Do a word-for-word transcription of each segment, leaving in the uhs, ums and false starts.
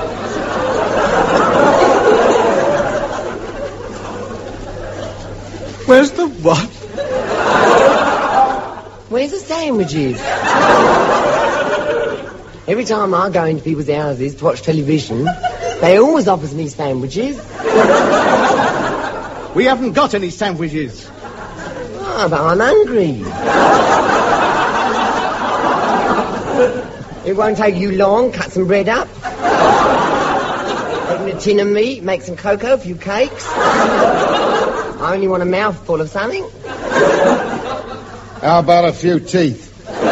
Where's the what? Where's the sandwiches? Every time I go into people's houses to watch television, they always offer me sandwiches. We haven't got any sandwiches. Oh, but I'm hungry. It won't take you long. Cut some bread up. Open a tin of meat, make some cocoa, a few cakes. I only want a mouthful of something. How about a few teeth?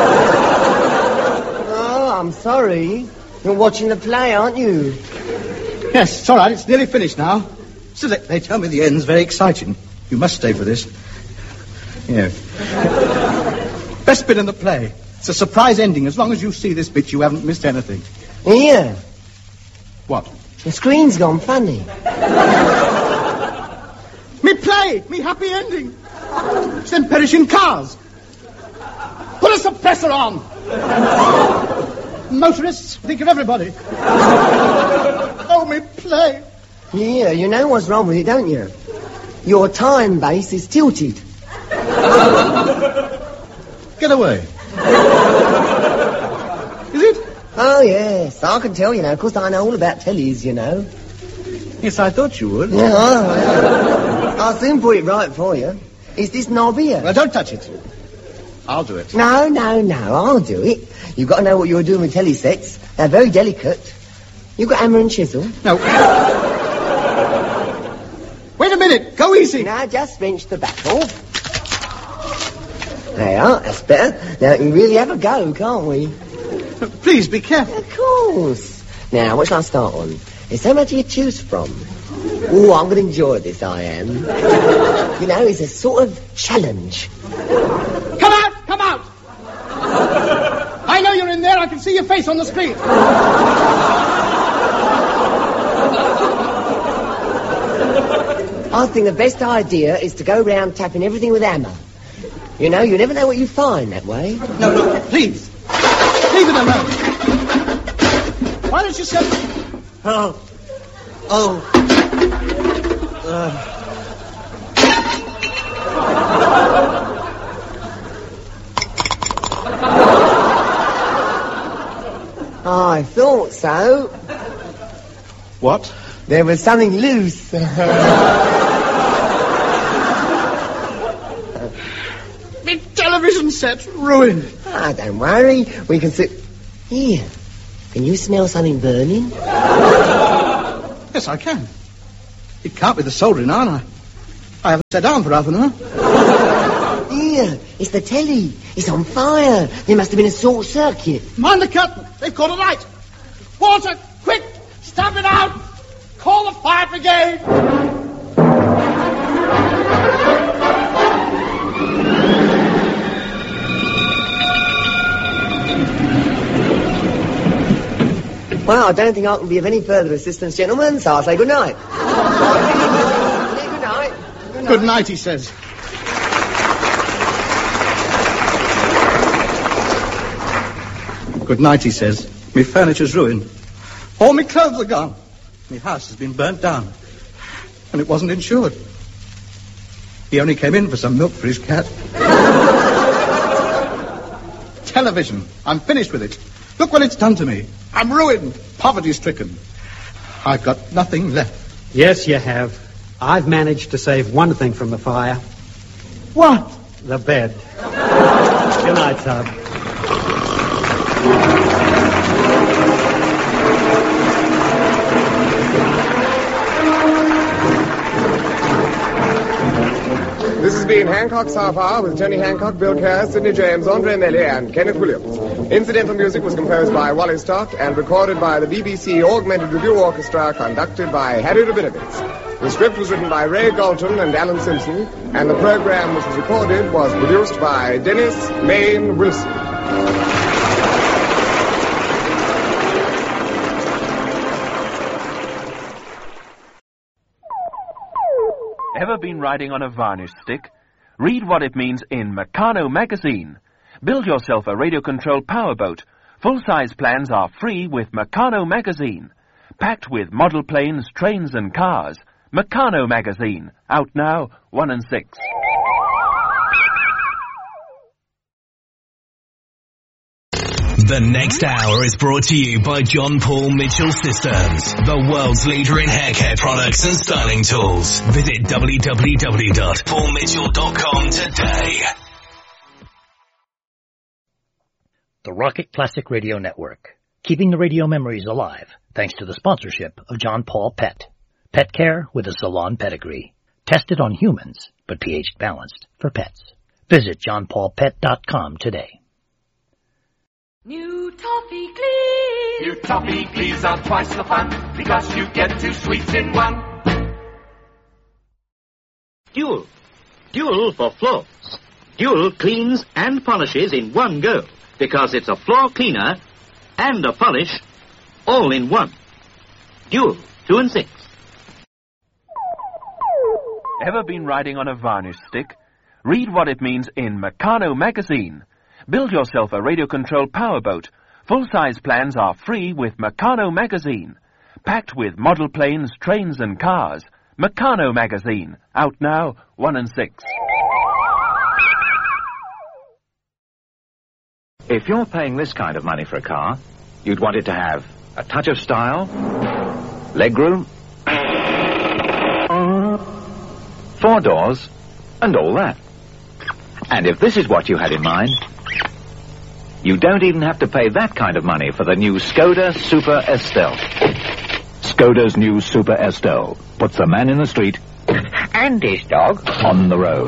Oh, I'm sorry. You're watching the play, aren't you? Yes, it's all right. It's nearly finished now. So they, they tell me the end's very exciting. You must stay for this. Yes. Best bit in the play. It's a surprise ending. As long as you see this bit, you haven't missed anything. Here. What? The screen's gone funny. Me play! Me happy ending! It's them perishing cars! Put a suppressor on! Motorists, think of everybody. Oh, me play! Yeah, you know what's wrong with it, don't you? Your time base is tilted. Get away. Is it? Oh, yes. I can tell, you know. Of course, I know all about tellies, you know. Yes, I thought you would. Yeah, oh, yeah. I'll soon put it right for you. Is this knob here? Well, don't touch it. I'll do it. No, no, no. I'll do it. You've got to know what you're doing with telly sets. They're very delicate. You've got hammer and chisel? No. Wait a minute. Go easy. Now, just wrench the back off. There you are. That's better. Now, we can really have a go, can't we? Please, be careful. Of course. Now, what shall I start on? There's so much to choose from. Oh, I'm going to enjoy this, I am. You know, it's a sort of challenge. Come out! Come out! I know you're in there. I can see your face on the street. I think the best idea is to go round tapping everything with hammer. You know, you never know what you find that way. No, no, please. Leave it alone. Why don't you say... Oh. Oh. Uh. I thought so. What? There was something loose. My television set ruined. Ah, don't worry. We can sit... Here. Can you smell something burning? Yes, I can. It can't be the soldering iron. I, I haven't sat down for half an hour. Here. It's the telly. It's on fire. There must have been a short circuit. Mind the curtain. They've caught a light. Walter, quick. Stamp it out. Call the fire brigade. Well, I don't think I can be of any further assistance, gentlemen, so I'll say good night. Good night. Good night. Good night, he says. Good night, he says. Me furniture's ruined. All me clothes are gone. Me house has been burnt down. And it wasn't insured. He only came in for some milk for his cat. Television. I'm finished with it. Look what it's done to me. I'm ruined. Poverty-stricken. I've got nothing left. Yes, you have. I've managed to save one thing from the fire. What? The bed. Good night, Tub. This has been Hancock's Half Hour with Tony Hancock, Bill Kerr, Sidney James, Andre Melly, and Kenneth Williams. Incidental music was composed by Wally Stock and recorded by the B B C Augmented Review Orchestra, conducted by Harry Rabinowitz. The script was written by Ray Galton and Alan Simpson, and the program which was recorded was produced by Dennis Main Wilson. Ever been riding on a varnish stick? Read what it means in Meccano magazine. Build yourself a radio-controlled powerboat. Full-size plans are free with Meccano magazine. packed with model planes, trains and cars. Meccano magazine, out now, one and six. The next hour is brought to you by John Paul Mitchell Systems, the world's leader in hair care products and styling tools. Visit w w w dot paul mitchell dot com today. The Rocket Classic Radio Network, keeping the radio memories alive thanks to the sponsorship of John Paul Pet. Pet care with a salon pedigree. Tested on humans, but pH balanced for pets. Visit john paul pet dot com today. New Toffee Glees. New Toffee Glees are twice the fun because you get two sweets in one. Dual. Dual for floors. Dual cleans and polishes in one go because it's a floor cleaner and a polish all in one. Dual, two and six. Ever been riding on a varnish stick? Read what it means in Meccano magazine. Build yourself a radio-controlled powerboat. Full-size plans are free with Meccano magazine. Packed with model planes, trains and cars. Meccano magazine, out now, one and six. If you're paying this kind of money for a car, you'd want it to have a touch of style, legroom, four doors, and all that. And if this is what you had in mind, you don't even have to pay that kind of money for the new Skoda Super Estelle. Skoda's new Super Estelle puts the man in the street And his dog on the road.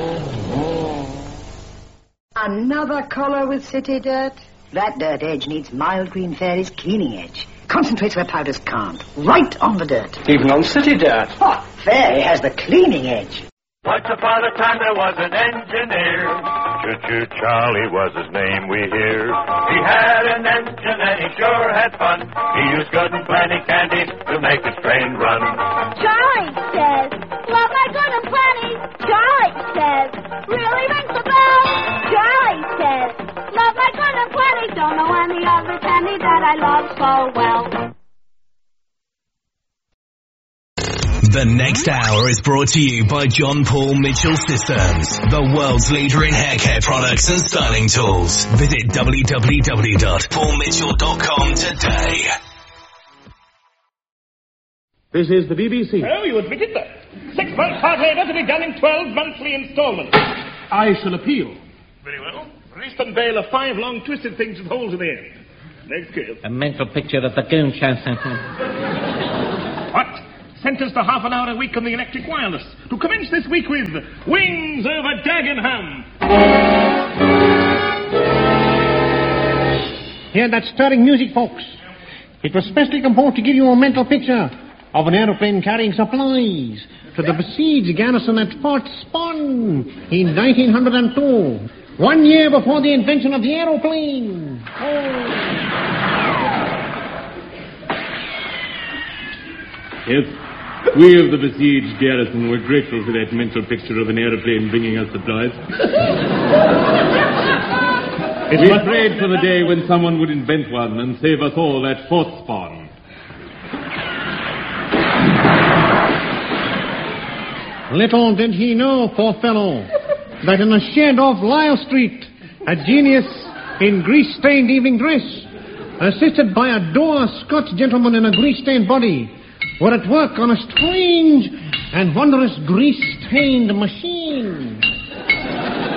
Another collar with city dirt? That dirt edge needs Mild Green Fairy's cleaning edge. Concentrates where powders can't. Right on the dirt. Even on city dirt. Oh, Fairy has the cleaning edge. Once upon a time there was an engineer. Choo-choo Charlie was his name, we hear. He had an engine and he sure had fun. He used good and plenty candy to make his train run. Charlie says, love my good and plenty. Charlie says, really rings the bell. Charlie says, love my good and plenty. Don't know any other candy that I love so well. The next hour is brought to you by John Paul Mitchell Systems, the world's leader in hair care products and styling tools. Visit w w w dot paul mitchell dot com today. This is the B B C. Oh, you admitted that. Six months hard labour to be done in twelve monthly instalments. I shall appeal. Very well. Release and bail are five long twisted things with holes in the end. Next case. A mental picture of the goon show center. What? Sentenced to half an hour a week on the electric wireless. To commence this week with Wings Over Dagenham. Hear that stirring music, folks. It was specially composed to give you a mental picture of an aeroplane carrying supplies to the besieged garrison at Fort Spawn in nineteen oh two, one year before the invention of the aeroplane. Oh. Yes, we of the besieged garrison were grateful for that mental picture of an aeroplane bringing us supplies. We prayed for the day when someone would invent one and save us all at Fort Spawn. Little did he know, poor fellow, that in a shed off Lyle Street, a genius in grease-stained evening dress, assisted by a dour Scotch gentleman in a grease-stained body, were at work on a strange and wondrous grease-stained machine.